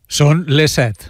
Són les 7.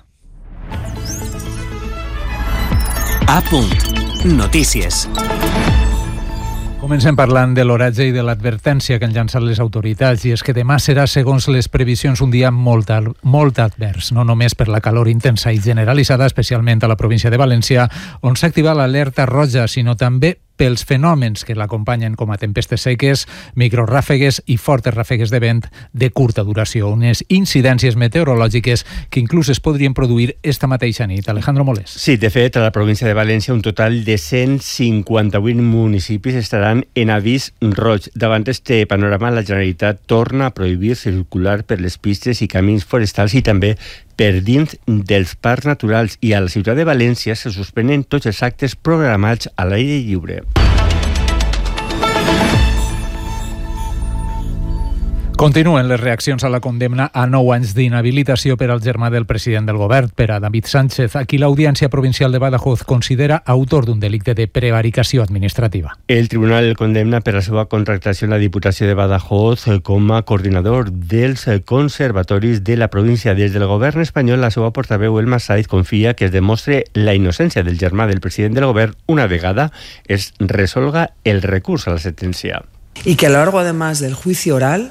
A punt. Notícies. Comencem parlant de l'oratge i de l'advertència que han llançat les autoritats, i és que demà serà, segons les previsions, un dia molt advers, no només per la calor intensa i generalitzada, especialment a la província de València, on s'ha activat l'alerta roja, sinó també pels fenòmens que l'acompanyen, com a tempestes seques, microràfegues i fortes ràfegues de vent de curta duració, unes incidències meteorològiques que inclús es podrien produir esta mateixa nit. Alejandro Molés. Sí, de fet, a la província de València un total de 158 municipis estaran en avís roig. Davant este panorama, la Generalitat torna a prohibir circular per les pistes i camins forestals i també per dins dels parcs naturals, i a la ciutat de València se suspenen tots els actes programats a l'aire lliure. Continuen les reaccions a la condemna a 9 anys d'inhabilitació per al germà del president del govern, per a David Sánchez, a qui l'Audiència Provincial de Badajoz considera autor d'un delicte de prevaricació administrativa. El tribunal condemna per la seva contractació en la Diputació de Badajoz com a coordinador dels conservatoris de la província. Des del govern espanyol, la seva portaveu, Elma Saiz, confia que es demostre la innocència del germà del president del govern una vegada es resolga el recurs a la sentencia. Y que a lo largo, además del juicio oral,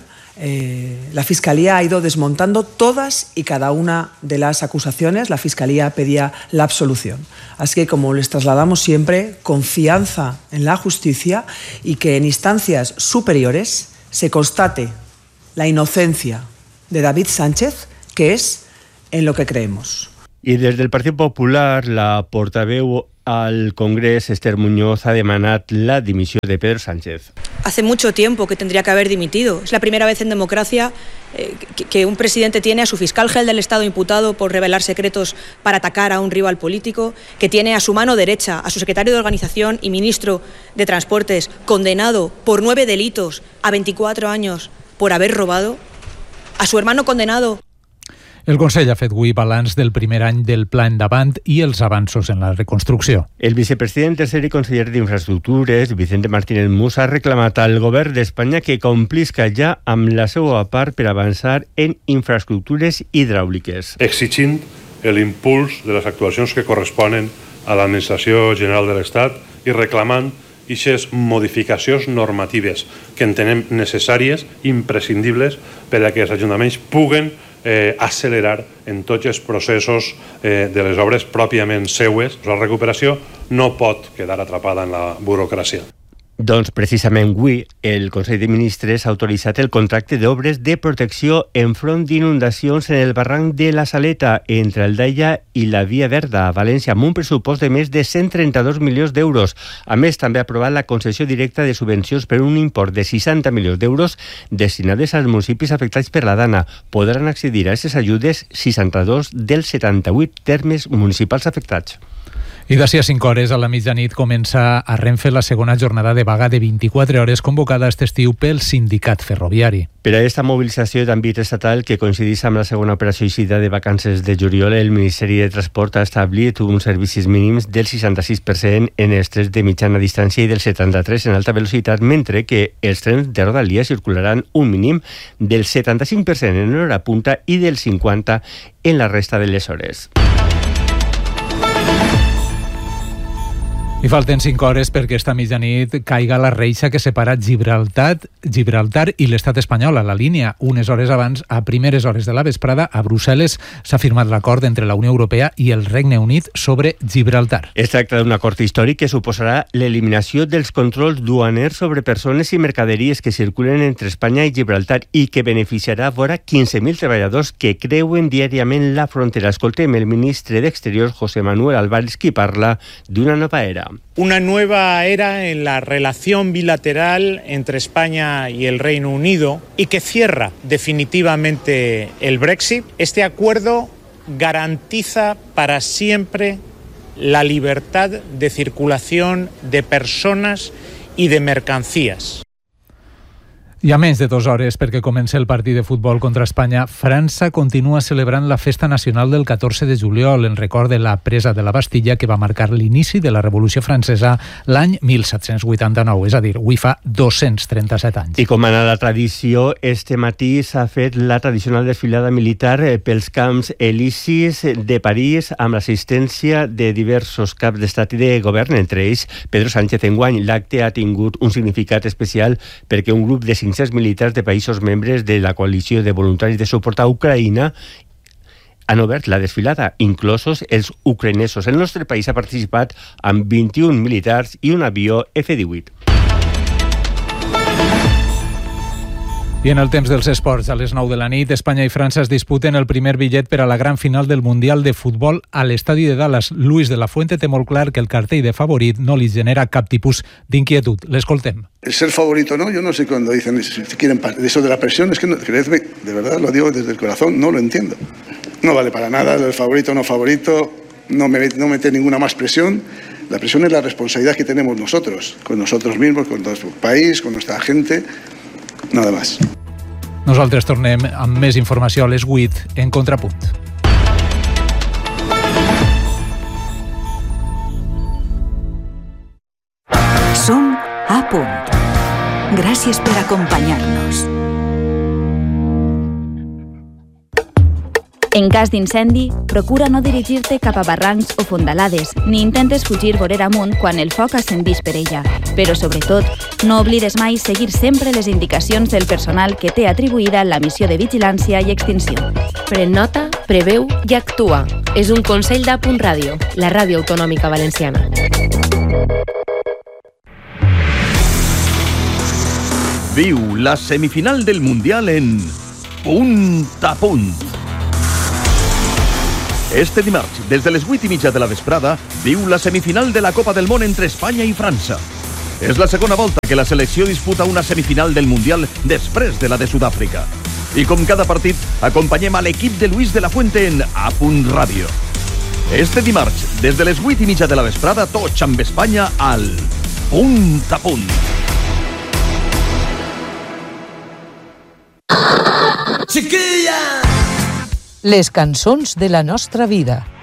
la Fiscalía ha ido desmontando todas y cada una de las acusaciones. La Fiscalía pedía la absolución. Así que, como les trasladamos siempre, confianza en la justicia y que en instancias superiores se constate la inocencia de David Sánchez, que es en lo que creemos. I des del Partit Popular, la portaveu al Congrés, Esther Muñoz, ha demanat la dimisión de Pedro Sánchez. Hace mucho tiempo que tendría que haber dimitido. Es la primera vez en democracia que un presidente tiene a su fiscal general del Estado imputado por revelar secretos para atacar a un rival político, que tiene a su mano derecha a su secretario de Organización y ministro de Transportes condenado por 9 delitos a 24 años por haber robado, a su hermano condenado. El Consell ha fet avui balanç del primer any del Pla Endavant i els avanços en la reconstrucció. El vicepresident tercer i conseller d'Infraestructures, Vicente Martínez Mus, ha reclamat al govern d'Espanya que complisca ja amb la seva part per avançar en infraestructures hidràuliques. Exigint l'impuls de les actuacions que corresponen a l'Administració General de l'Estat i reclamant aquestes modificacions normatives que entenem necessàries, imprescindibles, per a que els ajuntaments puguen accelerar en tots els processos de les obres pròpiament seues. La recuperació no pot quedar atrapada en la burocràcia. Doncs precisament avui el Consell de Ministres ha autoritzat el contracte d'obres de protecció enfront d'inundacions en el barranc de la Saleta entre Aldaia i la Via Verda a València, amb un pressupost de més de 132 milions d'euros. A més, també ha aprovat la concessió directa de subvencions per un import de 60 milions d'euros destinades als municipis afectats per la Dana. Podran accedir a aquestes ajudes 62 dels 78 termes municipals afectats. I d'ací a 5 hores a la mitjanit comença a Renfe la segona jornada de vaga de 24 hores convocada aquest estiu pel sindicat ferroviari. Per a aquesta mobilització d'àmbit estatal, que coincideix amb la segona operació eixida de vacances de juliol, el Ministeri de Transport ha establit uns servicis mínims del 66% en els trens de mitjana distància i del 73% en alta velocitat, mentre que els trens de rodalia circularan un mínim del 75% en hora punta i del 50% en la resta de les hores. I falten 5 hores perquè esta mitjanit caiga la reixa que separa Gibraltar i l'estat espanyol a la línia. Unes hores abans, a primeres hores de la vesprada, a Brussel·les s'ha firmat l'acord entre la Unió Europea i el Regne Unit sobre Gibraltar. Es tracta d'un acord històric que suposarà l'eliminació dels controls duaners sobre persones i mercaderies que circulen entre Espanya i Gibraltar i que beneficiarà vora 15.000 treballadors que creuen diàriament la frontera. Escoltem el ministre d'Exteriors, José Manuel Álvarez, qui parla d'una nova era. Una nueva era en la relación bilateral entre España y el Reino Unido y que cierra definitivamente el Brexit. Este acuerdo garantiza para siempre la libertad de circulación de personas y de mercancías. I a menys de 2 hores perquè comença el partit de futbol contra Espanya, França continua celebrant la festa nacional del 14 de juliol en record de la presa de la Bastilla que va marcar l'inici de la Revolució Francesa l'any 1789, és a dir, avui fa 237 anys. I com anà la tradició, este matí s'ha fet la tradicional desfilada militar pels camps elisis de París amb l'assistència de diversos caps d'estat i de govern, entre ells Pedro Sánchez. Enguany, l'acte ha tingut un significat especial perquè un grup de 500 militars de països membres de la coalició de voluntaris de suport a Ucraïna han obert la desfilada, inclosos els ucraïnesos. El nostre país ha participat amb 21 militars i un avió F-18. I en el temps dels esports, a les 9 de la nit, Espanya i França es disputen el primer bitllet per a la gran final del Mundial de Futbol a l'estadi de Dallas. Luis de la Fuente té molt clar que el cartell de favorit no li genera cap tipus d'inquietud. L'escoltem. El ser favorito, ¿no? Yo no sé cuando dicen si quieren eso de la presión, es que no, creedme, de verdad lo digo desde el corazón, no lo entiendo. No vale para nada el favorito o no favorito, no mete ninguna más presión. La presión es la responsabilidad que tenemos nosotros, con nosotros mismos, con nuestro país, con nuestra gente. Nada más. Nosaltres tornem amb més informació a les 8 en Contrapunt. Som a punt. Gràcies per acompanyar-nos. En cas d'incendi, procura no dirigir-te cap a barrancs o fondalades, ni intentes fugir vorera amunt quan el foc ascendís per ella. Però, sobretot, no oblides mai seguir sempre les indicacions del personal que té atribuïda la missió de vigilància i extinció. Pren nota, preveu i actua. És un consell d'A Punt Ràdio, la ràdio autonòmica valenciana. Viu la semifinal del Mundial en Punt a Punt. Este dimarts, des de les 8:30 de la vesprada, viu la semifinal de la Copa del Món entre Espanya i França. És la segona volta que la selecció disputa una semifinal del Mundial després de la de Sud-àfrica. I com cada partit, acompanyem a l'equip de Luis de la Fuente en A Punt Ràdio. Este dimarts, des de les 8:30 de la vesprada, tots amb Espanya al Punt a Punt. Chiquilla! Les cançons de la nostra vida.